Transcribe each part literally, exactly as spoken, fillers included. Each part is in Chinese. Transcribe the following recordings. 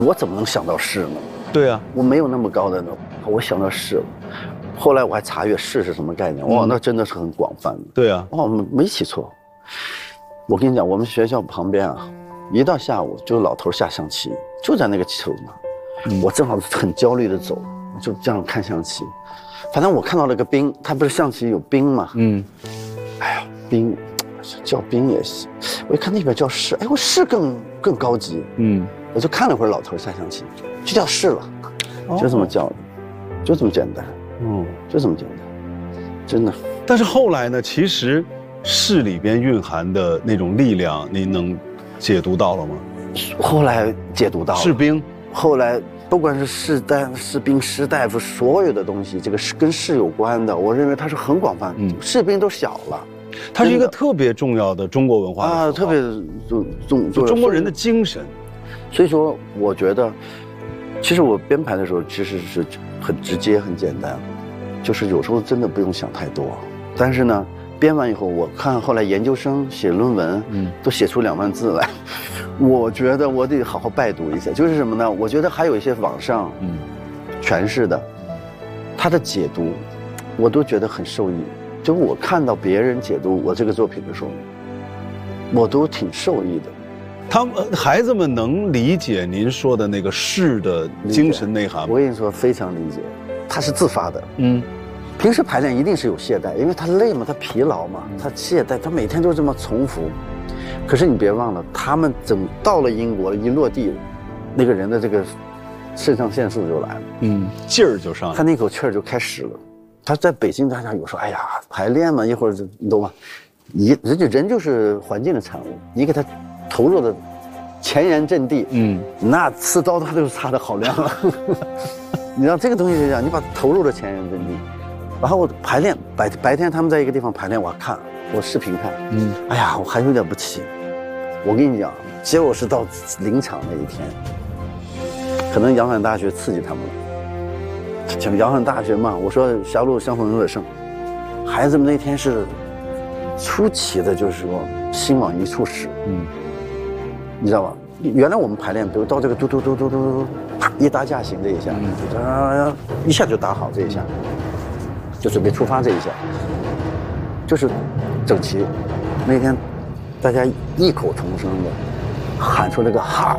我怎么能想到是呢？ 对啊， 我没有那么高的呢，我想到是了。后来我还查阅是是什么概念，哇，那真的是很广泛的。 对啊， 哇，我们没起错。我跟你讲，我们学校旁边啊，一到下午就老头下象棋，就在那个球那。我正好很焦虑的走，就这样看象棋。反正我看到了个兵，他不是象棋有兵吗？嗯，哎呀，兵叫兵也行。我一看那边叫士，哎，我士更更高级。嗯，我就看了会儿老头下象棋，就叫士了，就这么叫的，就这么简单。嗯，就这么简单，真的。 但是后来呢？其实士里边蕴含的那种力量，你能解读到了吗？ 后来解读到了。 士兵， 后来不管是士大、士兵、士大夫，所有的东西，这个是跟士有关的，我认为它是很广泛。嗯，士兵都小了， 它是一个特别重要的中国文化啊，特别重重就中国人的精神。 所以说，我觉得，其实我编排的时候其实是很直接、很简单。就是有时候真的不用想太多，但是呢，编完以后，我看后来研究生写论文，嗯，都写出两万字来，我觉得我得好好拜读一下。就是什么呢？我觉得还有一些网上，嗯，诠释的，他的解读，我都觉得很受益。就我看到别人解读我这个作品的时候，我都挺受益的。 他们孩子们能理解您说的那个士的精神内涵吗？ 我跟你说，非常理解。他是自发的，嗯，平时排练一定是有懈怠，因为他累嘛，他疲劳嘛，他懈怠，他每天都这么重复。可是你别忘了，他们整到了英国一落地，那个人的这个肾上腺素就来了，嗯， 劲儿就上来了， 他那口气儿就开始了。他在北京大家有时候，哎呀，排练嘛，一会儿就你懂吗？一人就人就是环境的产物，你给他投入的前沿阵地，嗯，那刺刀他都擦得好亮了。你知道这个东西是这样，你把它投入了前沿阵地，然后我排练白白天他们在一个地方排练，我看我视频看，嗯，哎呀，我还有点不起。我跟你讲，就是到临场那一天，可能阳山大学刺激他们了。讲阳山大学嘛，我说狭路相逢勇者胜，孩子们那天是出奇的，就是说心往一处使，嗯，你知道吧？原来我们排练，比如到这个嘟嘟嘟嘟嘟嘟，啪一搭架型这一下，啊，一下就打好这一下，就准备出发这一下，就是整齐。那天大家异口同声的喊出了个哈，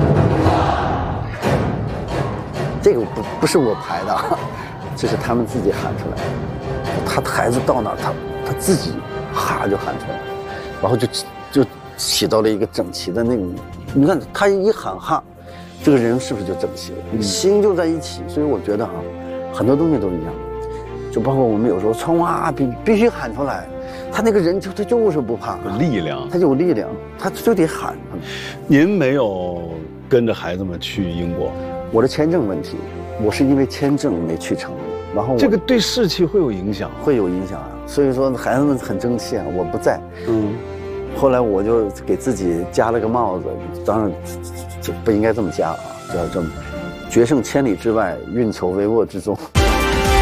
这个不不是我排的，这是他们自己喊出来的。他孩子到哪儿，他他自己哈就喊出来，然后就就起到了一个整齐的那种。你看他一喊哈，这个人是不是就整齐了？嗯、心就在一起。所以我觉得哈，很多东西都一样，就包括我们有时候冲啊，必必须喊出来。他那个人就他就是不怕， 有力量， 他有力量，他就得喊。 您没有跟着孩子们去英国？ 我的签证问题，我是因为签证没去成。然后这个对士气会有影响， 会有影响啊。所以说孩子们很争气啊，我不在。嗯。后来我就给自己加了个帽子，当然这不应该这么加啊，叫叫决胜千里之外，运筹帷幄之中。